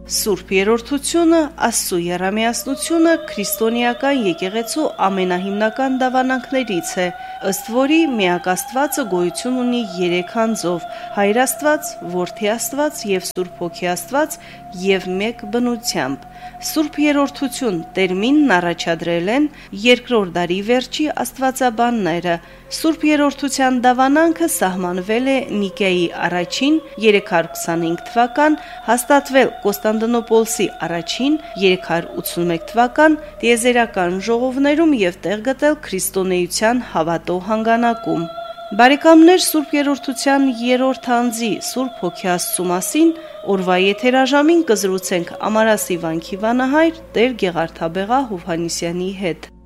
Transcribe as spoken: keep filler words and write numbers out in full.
Սուրբ Երրորդությունը, Աստծո եռամիասնությունը քրիստոնեական եկեղեցու ամենահիմնական դավանանքներից է, ըստ որի միակ Աստվածը գոյություն ունի երեք անձով՝ Հայր Աստված, Որդի Աստված և Սուրբ Հոգի Աստված և մեկ բնությամբ։ Սուրբ Երրորդություն տերմինն առաջադրել են երկրորդ դարի վերջի աստվածաբանները։ Սուրբ Երրորդության դավանանքը սահմանվել է Նիկեայի առաջին երեք հարյուր քսանհինգ թվական, հաստատվել Կոստանդնուպոլսի առաջին երեք հարյուր ութսունմեկ թվական տիեզերական ժողովներում և տեղ գտել քրիստոնեության հավատո հանգանակում։ Բարեկամներ, Սուրբ Երրորդության երրորդ անձի Սուրբ Հոգի Աստծու մասին օրվա եթերաժամին կզրուցենք Ամարասի վանքի վանահայր Տեր Գեղարդաբեղա Հովհաննիսյանի հետ։